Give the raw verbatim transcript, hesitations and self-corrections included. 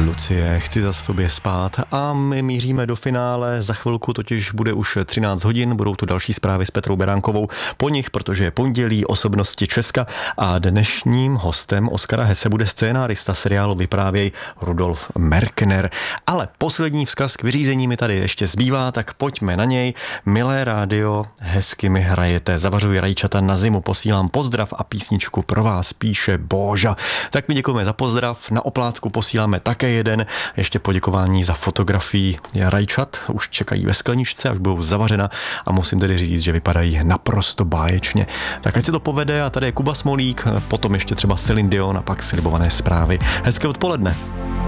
Lucie, chci zas v tobě spát a my míříme do finále. Za chvilku totiž bude už třináct hodin, budou tu další zprávy s Petrou Beránkovou po nich, protože je pondělí, osobnosti Česka a dnešním hostem Oskara Hesse bude scénárista seriálu Vyprávěj Rudolf Merkner. Ale poslední vzkaz k vyřízení mi tady ještě zbývá, tak pojďme na něj. Milé rádio, hezky mi hrajete, zavařuji rajčata na zimu, posílám pozdrav a písničku pro vás, píše Boža. Tak mi děkujeme za pozdrav, na oplátku posíláme také jeden, ještě poděkování za fotografii rajčat, už čekají ve skleničce, až budou zavařena a musím tedy říct, že vypadají naprosto báječně. Tak ať se to povede a tady je Kuba Smolík, potom ještě třeba Celine Dion a pak slibované zprávy. Hezké odpoledne.